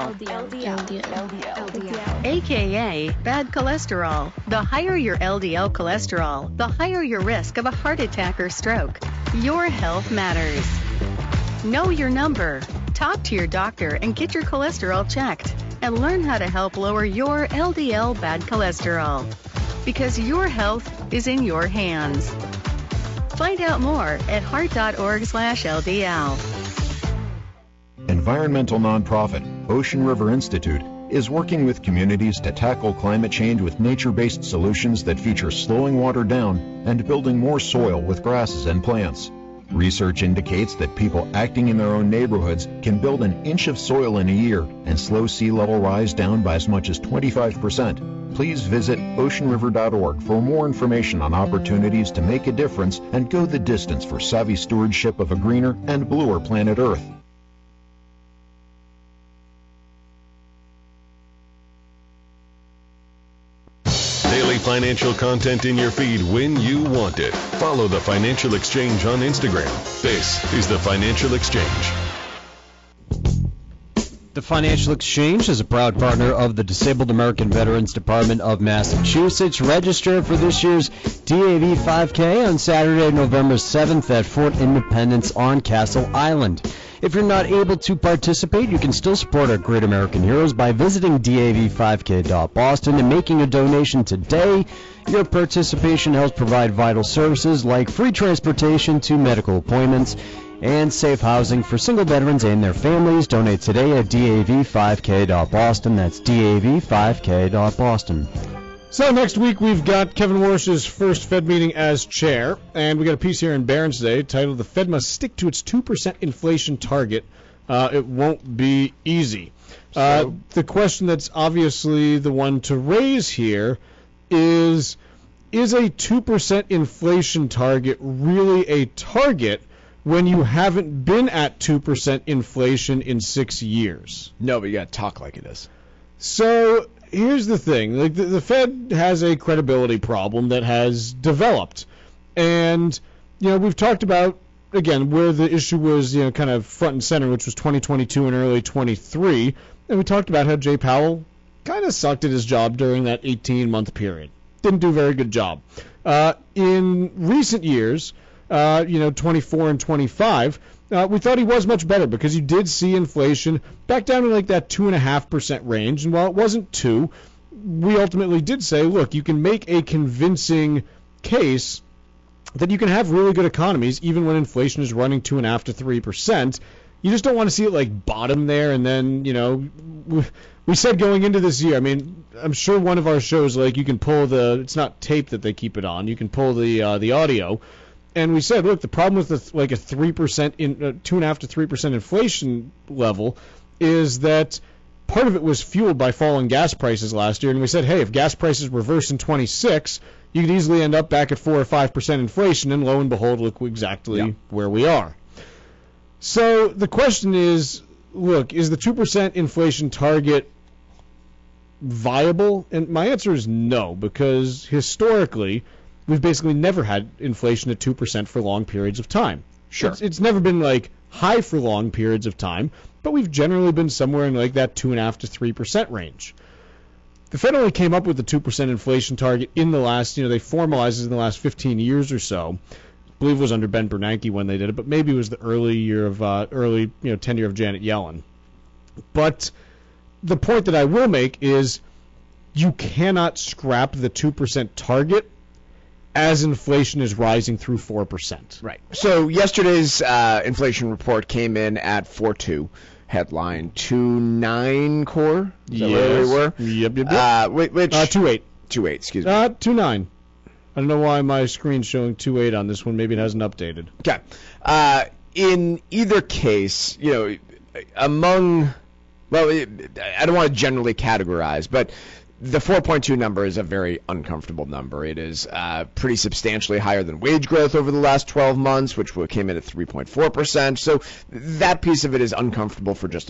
AKA bad cholesterol. The higher your LDL cholesterol, the higher your risk of a heart attack or stroke. Your health matters. Know your number. Talk to your doctor and get your cholesterol checked. And learn how to help lower your LDL bad cholesterol. Because your health is in your hands. Find out more at heart.org/LDL. Environmental nonprofit Ocean River Institute is working with communities to tackle climate change with nature-based solutions that feature slowing water down and building more soil with grasses and plants. Research indicates that people acting in their own neighborhoods can build an inch of soil in a year and slow sea level rise down by as much as 25%. Please visit oceanriver.org for more information on opportunities to make a difference and go the distance for savvy stewardship of a greener and bluer planet Earth. Daily financial content in your feed when you want it. Follow the Financial Exchange on Instagram. This is the Financial Exchange. The Financial Exchange is a proud partner of the Disabled American Veterans Department of Massachusetts. Register for this year's DAV 5K on Saturday, November 7th at Fort Independence on Castle Island. If you're not able to participate, you can still support our great American heroes by visiting dav5k.boston and making a donation today. Your participation helps provide vital services like free transportation to medical appointments and safe housing for single veterans and their families. Donate today at dav5k.boston. That's dav5k.boston. So next week we've got Kevin Warsh's first Fed meeting as chair, and we got a piece here in Barron's today titled "The Fed Must Stick to Its 2% Inflation Target." It won't be easy. The question that's obviously the one to raise here is a 2% inflation target really a target when you haven't been at 2% inflation in 6 years? No, but you got to talk like it is. So here's the thing. Like the Fed has a credibility problem that has developed. And, we've talked about, again, where the issue was, kind of front and center, which was 2022 and early 23. And we talked about how Jay Powell kind of sucked at his job during that 18-month period. Didn't do a very good job. In recent years, 24 and 25, we thought he was much better because you did see inflation back down to like that 2.5% range. And while it wasn't 2, we ultimately did say, look, you can make a convincing case that you can have really good economies even when inflation is running 2.5 to 3%. You just don't want to see it like bottom there. And then, we said going into this year, I mean, I'm sure one of our shows, like you can pull it's not tape that they keep it on. You can pull the audio. And we said, look, the problem with a 2.5 to 3% inflation level is that part of it was fueled by falling gas prices last year. And we said, hey, if gas prices reverse in 26, you could easily end up back at 4 or 5% inflation. And lo and behold, look exactly where we are. So the question is, look, is the 2% inflation target viable? And my answer is no, because historically, we've basically never had inflation at 2% for long periods of time. Sure. It's never been like high for long periods of time, but we've generally been somewhere in like that 2.5 to 3% range. The Fed only came up with the 2% inflation target in the last, they formalized it in the last 15 years or so. I believe it was under Ben Bernanke when they did it, but maybe it was the tenure of Janet Yellen. But the point that I will make is you cannot scrap the 2% target as inflation is rising through 4%. Right. So yesterday's inflation report came in at 4.2. Headline 2.9 core. Is that where we were? Yep. Which 2.8. 2.8. Excuse me. 2.9. I don't know why my screen's showing 2.8 on this one. Maybe it hasn't updated. Okay. In either case, I don't want to generally categorize, but the 4.2 number is a very uncomfortable number. It is pretty substantially higher than wage growth over the last 12 months, which came in at 3.4%. So that piece of it is uncomfortable for just